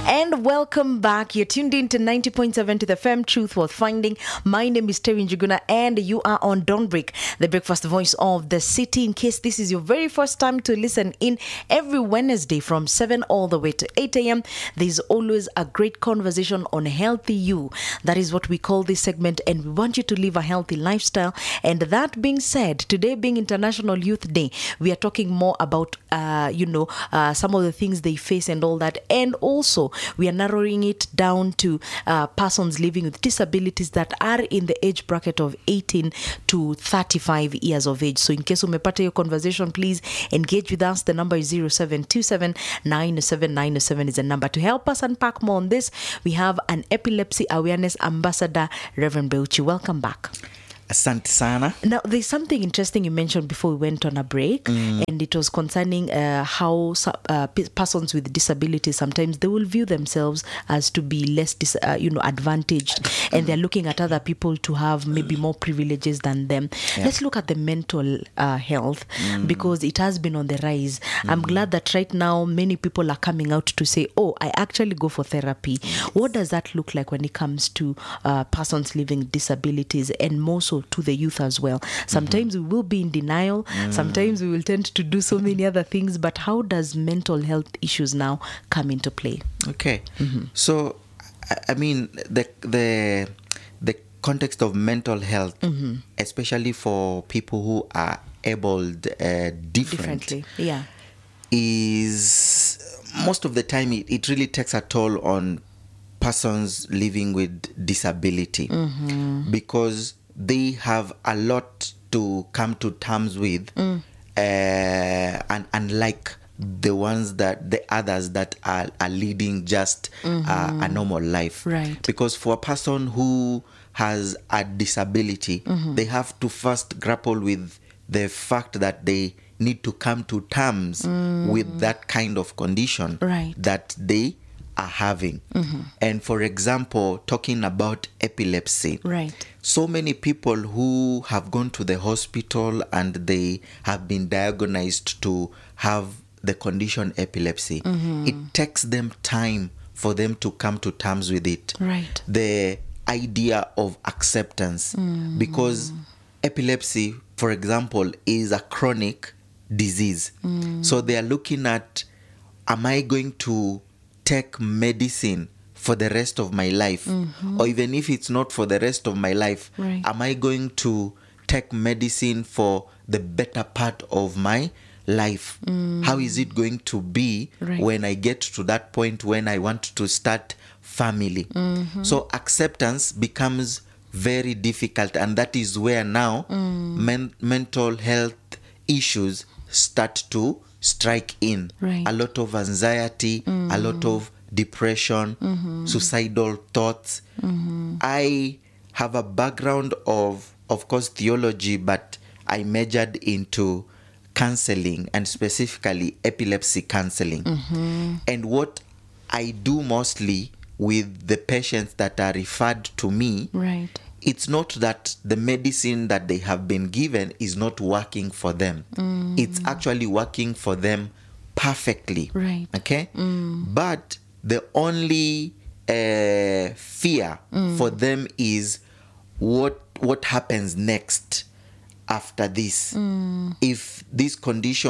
And welcome back. You're tuned in to 90.7 to the FM Truth Worth Finding. My name is Terry Njuguna and you are on Don't Break, the breakfast voice of the city. In case this is your very first time to listen in, every Wednesday from 7 all the way to 8 a.m., there's always a great conversation on healthy you. That is what we call this segment, and we want you to live a healthy lifestyle. And that being said, today being International Youth Day, we are talking more about, some of the things they face and all that. And also, we are narrowing it down to persons living with disabilities that are in the age bracket of 18 to 35 years of age. So in case umepata your conversation, please engage with us. The number is 0727 907 is the number. To help us unpack more on this, we have an epilepsy awareness ambassador, Reverend Beuchi. Welcome back. Asante sana. Now, there's something interesting you mentioned before we went on a break, and it was concerning how persons with disabilities, sometimes they will view themselves as to be less, advantaged, and they're looking at other people to have maybe more privileges than them. Yeah. Let's look at the mental health, because it has been on the rise. I'm glad that right now many people are coming out to say, oh, I actually go for therapy. What does that look like when it comes to persons living with disabilities, and more so to the youth as well? Sometimes we will be in denial, sometimes we will tend to do so many other things, but how does mental health issues now come into play? Okay. So I mean, the context of mental health, especially for people who are abled differently, is most of the time it really takes a toll on persons living with disability, because they have a lot to come to terms with, and unlike the others that are leading just a normal life. Right. Because for a person who has a disability, they have to first grapple with the fact that they need to come to terms with that kind of condition that they are having. And for example, talking about epilepsy, so many people who have gone to the hospital and they have been diagnosed to have the condition epilepsy, it takes them time for them to come to terms with it. The idea of acceptance, because epilepsy, for example, is a chronic disease. So they are looking at, am I going to take medicine for the rest of my life? Or even if it's not for the rest of my life, am I going to take medicine for the better part of my life? How is it going to be when I get to that point when I want to start family? So acceptance becomes very difficult, and that is where now mental health issues start to strike in. A lot of anxiety, a lot of depression, suicidal thoughts. I have a background of course, theology, but I majored into counseling, and specifically epilepsy counseling. And what I do mostly with the patients that are referred to me, it's not that the medicine that they have been given is not working for them. It's actually working for them perfectly. Okay? But the only fear for them is what happens next after this. If this condition